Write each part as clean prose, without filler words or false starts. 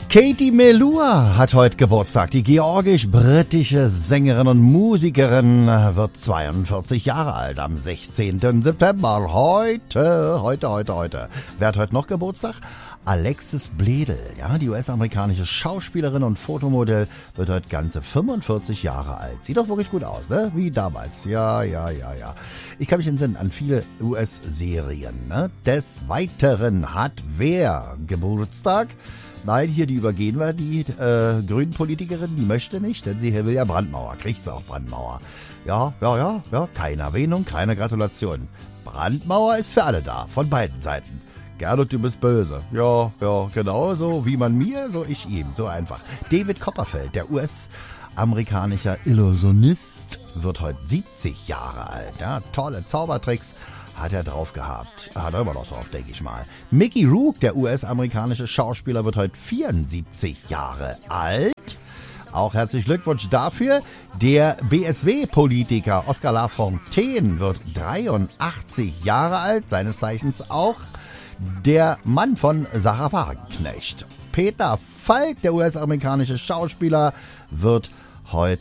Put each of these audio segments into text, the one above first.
Katie Melua hat heute Geburtstag. Die georgisch-britische Sängerin und Musikerin wird 42 Jahre alt am 16. September. Heute. Wer hat heute noch Geburtstag? Alexis Bledel, ja, die US-amerikanische Schauspielerin und Fotomodell, wird heute ganze 45 Jahre alt. Sieht doch wirklich gut aus, ne? Wie damals. Ja. Ich kann mich entsinnen an viele US-Serien, ne? Des Weiteren hat wer Geburtstag? Nein, hier die übergehen wir, die grünen Politikerin, die möchte nicht, denn sie will ja Brandmauer, kriegt sie auch Brandmauer. Ja, keine Erwähnung, keine Gratulation. Brandmauer ist für alle da, von beiden Seiten. Gernot, du bist böse. Ja, genau, so wie man mir, so ich ihm, so einfach. David Copperfield, der US-amerikanischer Illusionist, wird heute 70 Jahre alt. Ja, tolle Zaubertricks hat er drauf gehabt. Hat er immer noch drauf, denke ich mal. Mickey Rourke, der US-amerikanische Schauspieler, wird heute 74 Jahre alt. Auch herzlichen Glückwunsch dafür. Der BSW-Politiker Oskar Lafontaine wird 83 Jahre alt, seines Zeichens auch der Mann von Sarah Wagenknecht. Peter Falk, der US-amerikanische Schauspieler, wird heute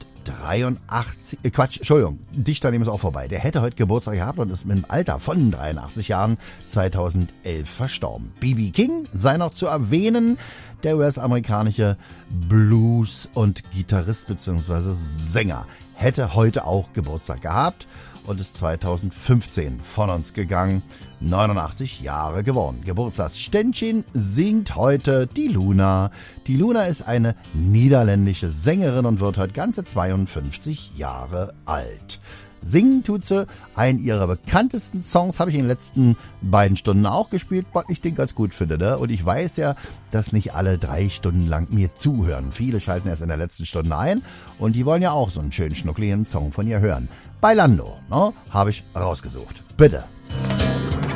83, dicht daneben ist auch vorbei. Der hätte heute Geburtstag gehabt und ist mit dem Alter von 83 Jahren 2011 verstorben. B.B. King sei noch zu erwähnen, der US-amerikanische Blues- und Gitarrist bzw. Sänger, hätte heute auch Geburtstag gehabt und ist 2015 von uns gegangen, 89 Jahre geworden. Geburtstagsständchen singt heute die Luna. Die Luna ist eine niederländische Sängerin und wird heute ganze 52 Jahre alt. Singen tut sie einen ihrer bekanntesten Songs, habe ich in den letzten beiden Stunden auch gespielt, weil ich den ganz gut finde, ne? Und ich weiß ja, dass nicht alle 3 Stunden lang mir zuhören. Viele schalten erst in der letzten Stunde ein und die wollen ja auch so einen schönen schnuckligen Song von ihr hören. Bailando, ne? Habe ich rausgesucht. Bitte.